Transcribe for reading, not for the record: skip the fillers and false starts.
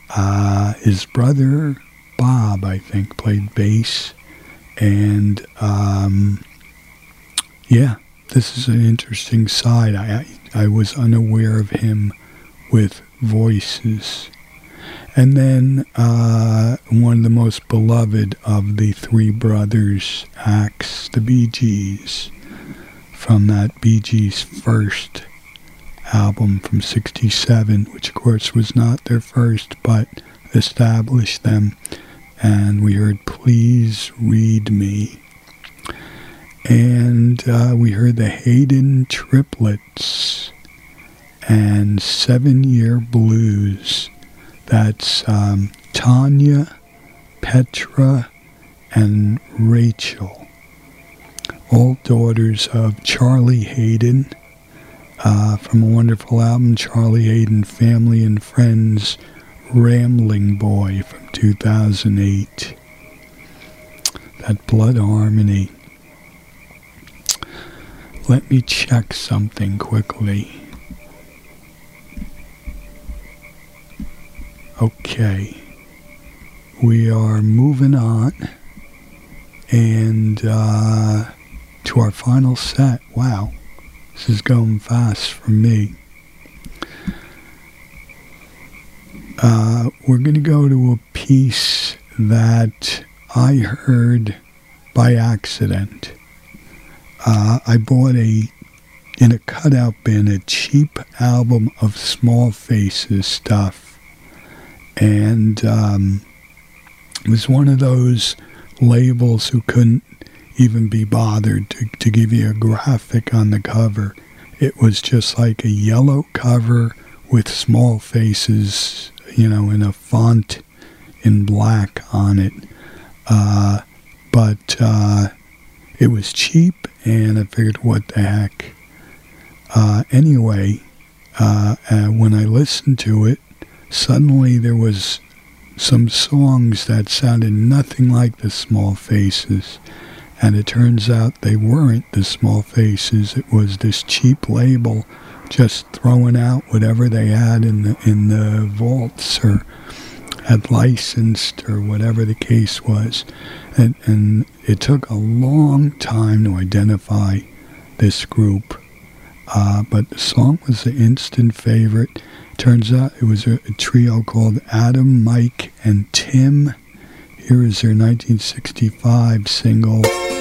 His brother, Bob, I think, played bass. And, yeah, this is an interesting side. I was unaware of him with voices. And then one of the most beloved of the three brothers acts, the Bee Gees, from that Bee Gees first album from '67, which of course was not their first, but established them. And we heard Please Read Me. And we heard the Hayden Triplets and 7 Year Blues. That's Tanya, Petra, and Rachel, all daughters of Charlie Hayden, from a wonderful album, Charlie Hayden, Family and Friends, Rambling Boy from 2008. That Blood Harmony. Let me check something quickly. Okay, we are moving on, and to our final set. Wow, this is going fast for me. We're going to go to a piece that I heard by accident. I bought in a cutout bin, a cheap album of Small Faces stuff. And it was one of those labels who couldn't even be bothered to give you a graphic on the cover. It was just like a yellow cover with Small Faces, in a font in black on it. But it was cheap, and I figured, what the heck. Anyway, when I listened to it, suddenly there was some songs that sounded nothing like the Small Faces, and it turns out they weren't the Small Faces. It was this cheap label just throwing out whatever they had in the vaults or had licensed or whatever the case was. And it took a long time to identify this group, but the song was an instant favorite. Turns out it was a trio called Adam, Mike, and Tim. Here is their 1965 single,